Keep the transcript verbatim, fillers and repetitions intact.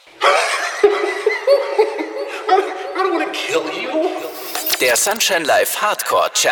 I don't wanna kill you. Der Sunshine Live Hardcore Challenge.